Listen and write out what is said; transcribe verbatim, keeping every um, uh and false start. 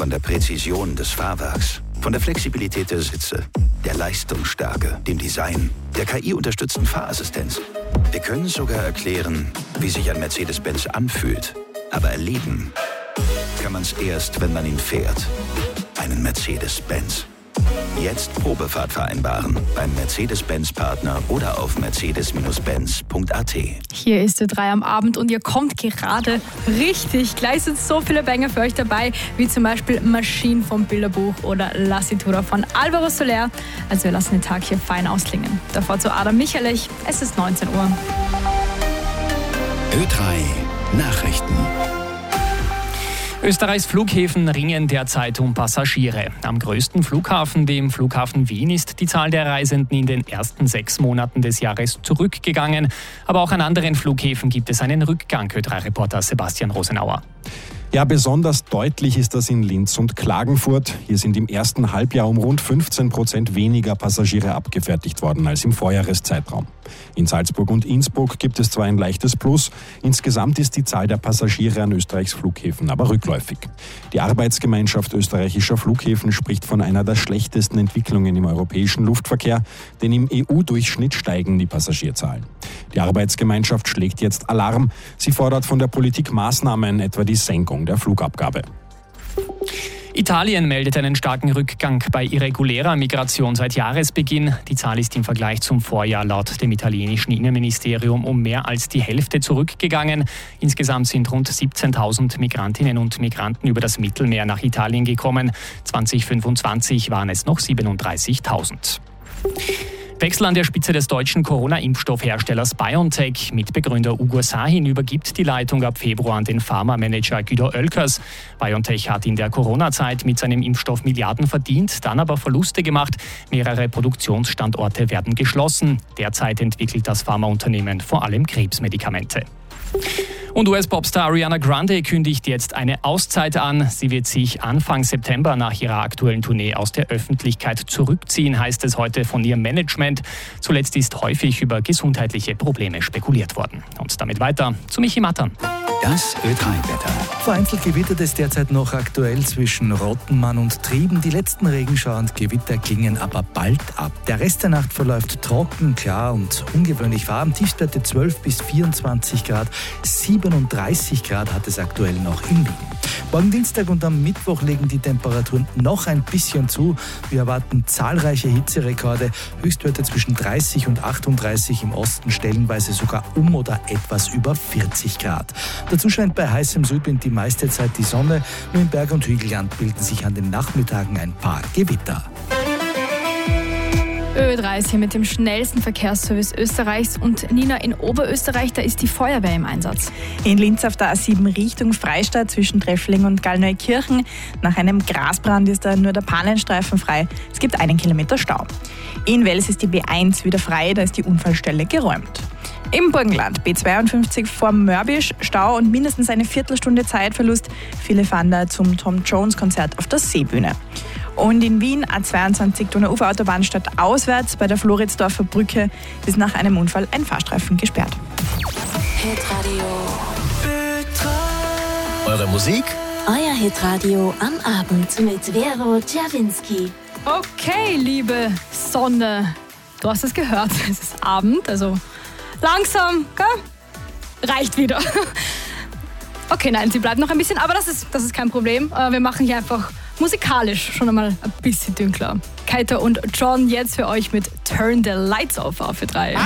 von der Präzision des Fahrwerks, von der Flexibilität der Sitze, der Leistungsstärke, dem Design, der K I-unterstützten Fahrassistenz. Wir können sogar erklären, wie sich ein Mercedes-Benz anfühlt. Aber erleben kann man es erst, wenn man ihn fährt. Einen Mercedes-Benz. Jetzt Probefahrt vereinbaren beim Mercedes-Benz-Partner oder auf mercedes Benz punkt a t. Hier ist Ö drei am Abend und ihr kommt gerade richtig. Gleich sind so viele Banger für euch dabei, wie zum Beispiel Maschinen vom Bilderbuch oder Lassitura von Alvaro Soler. Also wir lassen den Tag hier fein ausklingen. Davor zu Adam Michalich. Es ist neunzehn Uhr. Ö drei Nachrichten. Österreichs Flughäfen ringen derzeit um Passagiere. Am größten Flughafen, dem Flughafen Wien, ist die Zahl der Reisenden in den ersten sechs Monaten des Jahres zurückgegangen. Aber auch an anderen Flughäfen gibt es einen Rückgang, Ö drei Reporter Sebastian Rosenauer. Ja, besonders deutlich ist das in Linz und Klagenfurt. Hier sind im ersten Halbjahr um rund fünfzehn Prozent weniger Passagiere abgefertigt worden als im Vorjahreszeitraum. In Salzburg und Innsbruck gibt es zwar ein leichtes Plus, insgesamt ist die Zahl der Passagiere an Österreichs Flughäfen aber rückläufig. Die Arbeitsgemeinschaft österreichischer Flughäfen spricht von einer der schlechtesten Entwicklungen im europäischen Luftverkehr, denn im E U-Durchschnitt steigen die Passagierzahlen. Die Arbeitsgemeinschaft schlägt jetzt Alarm. Sie fordert von der Politik Maßnahmen, etwa die Senkung der Flugabgabe. Italien meldet einen starken Rückgang bei irregulärer Migration seit Jahresbeginn. Die Zahl ist im Vergleich zum Vorjahr laut dem italienischen Innenministerium um mehr als die Hälfte zurückgegangen. Insgesamt sind rund siebzehntausend Migrantinnen und Migranten über das Mittelmeer nach Italien gekommen. zwanzig fünfundzwanzig waren es noch siebenunddreißigtausend. Wechsel an der Spitze des deutschen Corona-Impfstoffherstellers BioNTech. Mitbegründer Ugur Sahin übergibt die Leitung ab Februar an den Pharma-Manager Guido Oelkers. BioNTech hat in der Corona-Zeit mit seinem Impfstoff Milliarden verdient, dann aber Verluste gemacht. Mehrere Produktionsstandorte werden geschlossen. Derzeit entwickelt das Pharmaunternehmen vor allem Krebsmedikamente. Und U S-Popstar Ariana Grande kündigt jetzt eine Auszeit an. Sie wird sich Anfang September nach ihrer aktuellen Tournee aus der Öffentlichkeit zurückziehen, heißt es heute von ihrem Management. Zuletzt ist häufig über gesundheitliche Probleme spekuliert worden. Und damit weiter zu Michi Mattern. Das Ö drei Wetter. Vereinzelt gewittert es derzeit noch aktuell zwischen Rottenmann und Trieben. Die letzten Regenschauer und Gewitter klingen aber bald ab. Der Rest der Nacht verläuft trocken, klar und ungewöhnlich warm. Tiefstwerte zwölf bis vierundzwanzig Grad, siebenunddreißig Grad hat es aktuell noch in Wien. Morgen Dienstag und am Mittwoch legen die Temperaturen noch ein bisschen zu. Wir erwarten zahlreiche Hitzerekorde, Höchstwerte zwischen dreißig und achtunddreißig, im Osten stellenweise sogar um oder etwas über vierzig Grad. Dazu scheint bei heißem Südwind die meiste Zeit die Sonne, nur im Berg- und Hügelland bilden sich an den Nachmittagen ein paar Gewitter. Ö drei ist hier mit dem schnellsten Verkehrsservice Österreichs und Nina, in Oberösterreich, da ist die Feuerwehr im Einsatz. In Linz auf der A sieben Richtung Freistadt zwischen Treffling und Gallneukirchen. Nach einem Grasbrand ist da nur der Pannenstreifen frei. Es gibt einen Kilometer Stau. In Wels ist die B eins wieder frei, da ist die Unfallstelle geräumt. Im Burgenland B zweiundfünfzig vor Mörbisch, Stau und mindestens eine Viertelstunde Zeitverlust. Viele fahren da zum Tom Jones Konzert auf der Seebühne. Und in Wien A zweiundzwanzig Donau-Ufer-Autobahn statt auswärts bei der Floridsdorfer Brücke ist nach einem Unfall ein Fahrstreifen gesperrt. Hitradio. Eure Musik? Euer Hitradio am Abend mit Vero Czerwinski. Okay, liebe Sonne, du hast es gehört, es ist Abend, also langsam, gell? Reicht wieder. Okay, nein, sie bleibt noch ein bisschen, aber das ist, das ist kein Problem. Wir machen hier einfach musikalisch schon einmal ein bisschen dünkler. Kaita und John jetzt für euch mit Turn the Lights Off auf Ö drei.